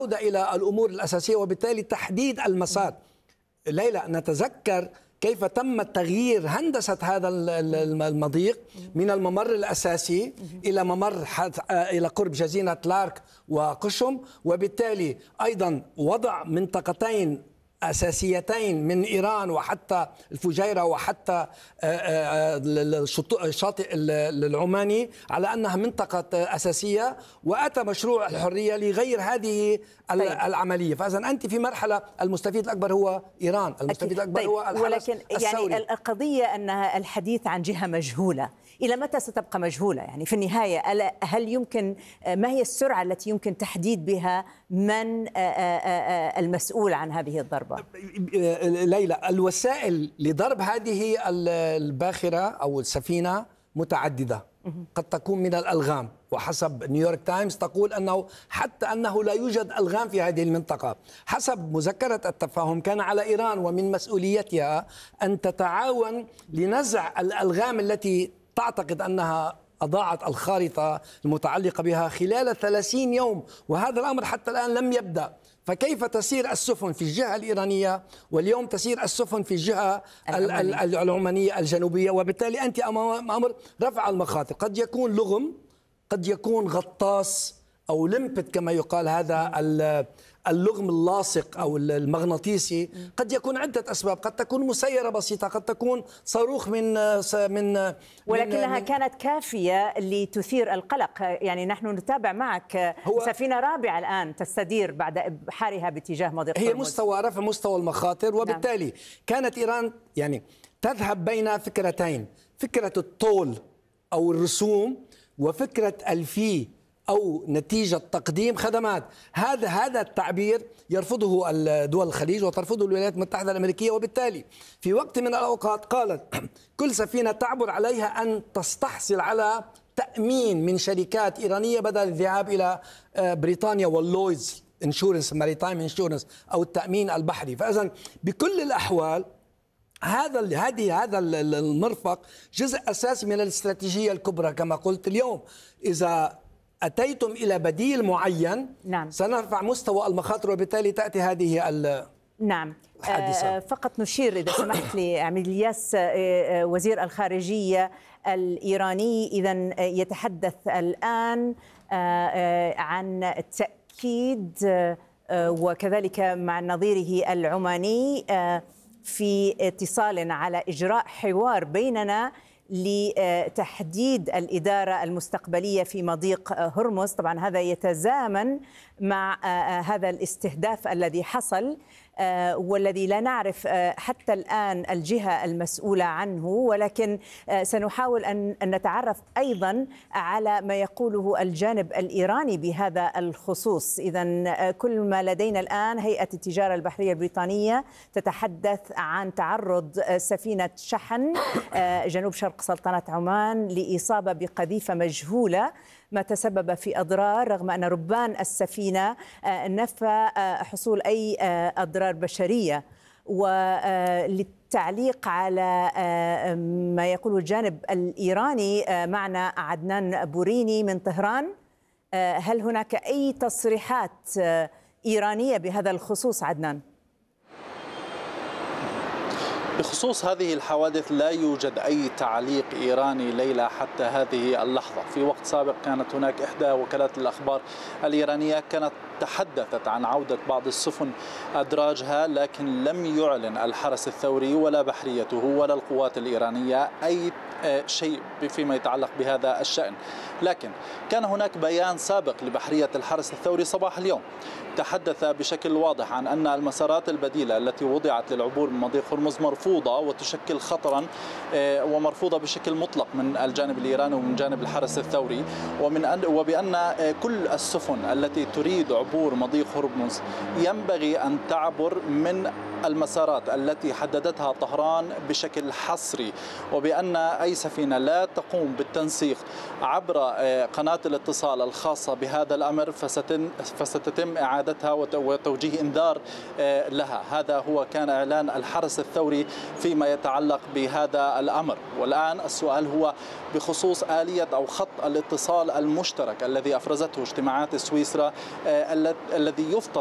إلى الأمور الأساسية وبالتالي تحديد المسار. ليلى، نتذكر كيف تم تغيير هندسة هذا المضيق من الممر الأساسي إلى ممر إلى قرب جزيرة لارك وقشم، وبالتالي أيضا وضع منطقتين أساسيتين من إيران وحتى الفجيرة وحتى الشاطئ العماني على أنها منطقة أساسية، وأتى مشروع الحرية لغير هذه العملية. فإذا أنت في مرحلة المستفيد الأكبر هو إيران، المستفيد الأكبر هو الحرس ولكن الثوري. يعني القضية أن الحديث عن جهة مجهولة إلى متى ستبقى مجهولة؟ يعني في النهاية هل يمكن، ما هي السرعة التي يمكن تحديد بها من المسؤول عن هذه الضربة؟ ليلى، الوسائل لضرب هذه الباخرة أو السفينة متعددة، قد تكون من الألغام، وحسب نيويورك تايمز تقول حتى أنه لا يوجد ألغام في هذه المنطقة. حسب مذكرة التفاهم كان على إيران ومن مسؤوليتها أن تتعاون لنزع الألغام التي تعتقد أنها أضاعت الخارطة المتعلقة بها خلال 30 يوم، وهذا الأمر حتى الآن لم يبدأ. فكيف تسير السفن في الجهة الإيرانية واليوم تسير السفن في الجهة العمانية الجنوبية؟ وبالتالي أنت أمام أمر رفع المخاطر، قد يكون لغم، قد يكون غطاس أو لمبت كما يقال، هذا اللغم اللاصق أو المغناطيسي، قد يكون عدة أسباب، قد تكون مسيرة بسيطة، قد تكون صاروخ ولكنها كانت كافية لتثير القلق. يعني نحن نتابع معك سفينة رابعة الآن تستدير بعد إبحارها باتجاه مضيق هي هرمز. رفع مستوى المخاطر، وبالتالي كانت إيران يعني تذهب بين فكرتين، فكرة الطول أو الرسوم وفكرة الفي أو نتيجة تقديم خدمات. هذا التعبير يرفضه دول الخليج وترفضه الولايات المتحدة الأمريكية، وبالتالي في وقت من الأوقات قالت كل سفينة تعبر عليها أن تستحصل على تأمين من شركات إيرانية بدل الذهاب إلى بريطانيا واللويدز انشورنس، ماريتايم انشورنس، أو التأمين البحري. فإذا بكل الأحوال هذا المرفق جزء أساسي من الاستراتيجية الكبرى. كما قلت اليوم، إذا أتيتم إلى بديل معين سنرفع مستوى المخاطر، وبالتالي تأتي هذه الحادثة. فقط نشير إذا سمحت لي عميد الياس، وزير الخارجية الإيراني إذن يتحدث الآن عن تأكيد وكذلك مع نظيره العماني في اتصال على إجراء حوار بيننا لتحديد الإدارة المستقبلية في مضيق هرمز. طبعا هذا يتزامن مع هذا الاستهداف الذي حصل والذي لا نعرف حتى الآن الجهة المسؤولة عنه، ولكن سنحاول أن نتعرف أيضا على ما يقوله الجانب الإيراني بهذا الخصوص. إذن كل ما لدينا الآن، هيئة التجارة البحرية البريطانية تتحدث عن تعرض سفينة شحن جنوب شرق سلطنة عمان لإصابة بقذيفة مجهولة ما تسبب في أضرار، رغم أن ربان السفينة نفى حصول أي أضرار بشرية. وللتعليق على ما يقوله الجانب الإيراني معنا عدنان بوريني من طهران، هل هناك أي تصريحات إيرانية بهذا الخصوص عدنان؟ بخصوص هذه الحوادث لا يوجد أي تعليق إيراني ليلى حتى هذه اللحظة. في وقت سابق كانت هناك إحدى وكالات الأخبار الإيرانية كانت تحدثت عن عودة بعض السفن أدراجها، لكن لم يعلن الحرس الثوري ولا بحريته ولا القوات الإيرانية أي شيء فيما يتعلق بهذا الشأن. لكن كان هناك بيان سابق لبحرية الحرس الثوري صباح اليوم تحدث بشكل واضح عن أن المسارات البديلة التي وضعت للعبور من مضيق هرمز مرفوضة وتشكل خطرا، ومرفوضة بشكل مطلق من الجانب الإيراني ومن جانب الحرس الثوري، وبأن كل السفن التي تريد عبور مضيق هرمز ينبغي أن تعبر من المسارات التي حددتها طهران بشكل حصري، وبأن أي سفينة لا تقوم بالتنسيق عبر قناة الاتصال الخاصة بهذا الأمر فستتم إعادتها وتوجيه إنذار لها. هذا هو كان إعلان الحرس الثوري فيما يتعلق بهذا الأمر. والآن السؤال هو بخصوص آلية أو خط الاتصال المشترك الذي أفرزته اجتماعات سويسرا الذي يفترض